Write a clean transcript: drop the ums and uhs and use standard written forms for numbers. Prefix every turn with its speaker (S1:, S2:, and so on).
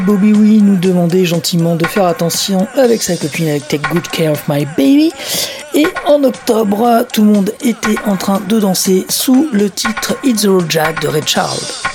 S1: Bobby Wee nous demandait gentiment de faire attention avec sa copine avec Take Good Care of My Baby. Et en octobre, tout le monde était en train de danser sous le titre It's the Road Jack de Ray Charles.